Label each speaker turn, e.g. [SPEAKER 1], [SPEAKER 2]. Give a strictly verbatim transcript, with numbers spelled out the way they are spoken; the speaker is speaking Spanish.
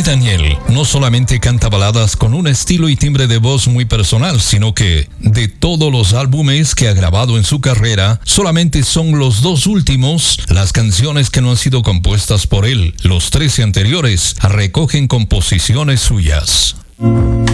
[SPEAKER 1] Daniel no solamente canta baladas con un estilo y timbre de voz muy personal, sino que de todos los álbumes que ha grabado en su carrera, solamente son los dos últimos las canciones que no han sido compuestas por él. Los trece anteriores recogen composiciones suyas.